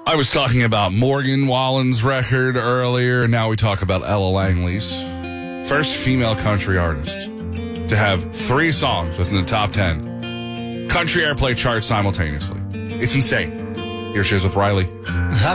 I was talking about Morgan Wallen's record earlier, and now we talk about Ella Langley's. First female country artist to have 3 songs within the top 10 country airplay chart simultaneously. It's insane. Here she is with Riley.